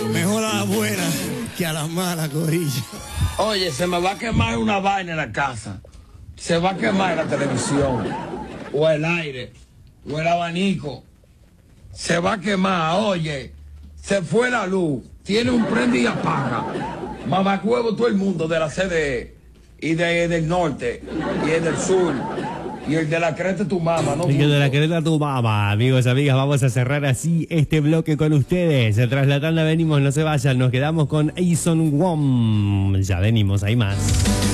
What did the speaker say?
Mejor a la buena que a la mala, corilla. Oye, se me va a quemar una vaina en la casa. Se va a quemar la televisión, o el aire, o el abanico. Se va a quemar, oye. Se fue la luz. Tiene un prende y apaga. Mamacuevo todo el mundo de la CDE y del norte y el del sur. Y el de la creta tu mamá, ¿no? Y el de la creta tu mamá, amigos, amigas, vamos a cerrar así este bloque con ustedes. Tras la tanda venimos, no se vayan, nos quedamos con Eason Wong. Ya venimos, hay más.